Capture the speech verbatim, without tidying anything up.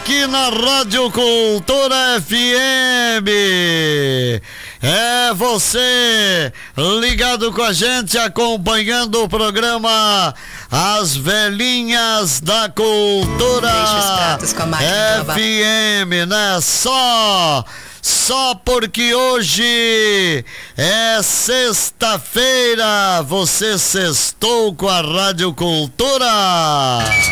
aqui na Rádio Cultura F M. É você ligado com a gente, acompanhando o programa As Velhinhas da Cultura. Deixa os pratos com a máquina F M, né? Só, só porque hoje é sexta-feira, você sextou com a Rádio Cultura.